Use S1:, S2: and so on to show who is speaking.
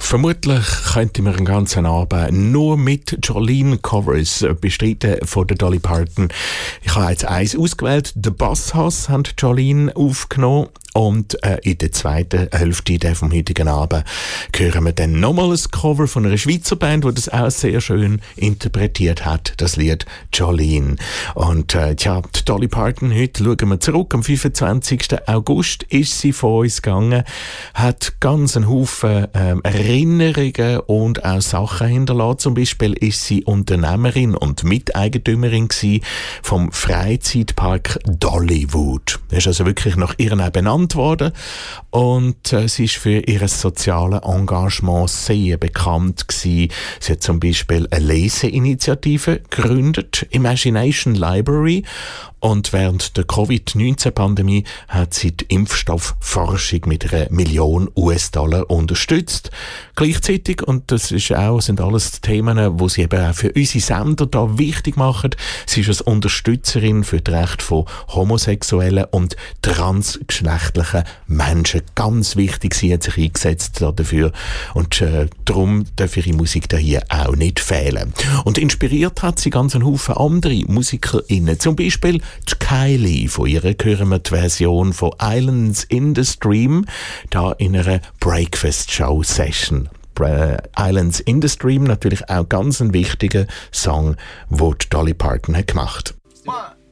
S1: Vermutlich könnte man einen ganzen Abend nur mit Jolene-Covers bestreiten von der Dolly Parton. Ich habe jetzt eins ausgewählt. «The Bus Hoss» haben Jolene aufgenommen. Und in der zweiten Hälfte vom heutigen Abend hören wir dann nochmal ein Cover von einer Schweizer Band, die das auch sehr schön interpretiert hat, das Lied «Jolene». Und die Dolly Parton, heute schauen wir zurück. Am 25. August ist sie von uns gegangen, hat ganz einen Haufen Erinnerungen und auch Sachen hinterlassen. Zum Beispiel ist sie Unternehmerin und Miteigentümerin vom Freizeitpark Dollywood. Das ist also wirklich nach ihr benannt worden und sie ist für ihr soziales Engagement sehr bekannt gewesen. Sie hat zum Beispiel eine Leseinitiative gegründet, Imagination Library, und während der Covid-19-Pandemie hat sie die Impfstoffforschung mit $1 Million unterstützt. Gleichzeitig, und das sind alles Themen, die sie eben auch für unsere Sender da wichtig machen, sie ist als Unterstützerin für die Rechte von homosexuellen und transgeschlechtlichen Menschen ganz wichtig. Sie hat sich eingesetzt dafür und darum darf ihre Musik da hier auch nicht fehlen. Und inspiriert hat sie ganz einen Haufen andere MusikerInnen, zum Beispiel die Kylie. Von ihr hören wir die Version von «Islands in the Stream» da in einer Breakfast-Show-Session. «Islands in the Stream» natürlich auch ganz ein wichtiger Song, den Dolly Parton hat gemacht.
S2: 1,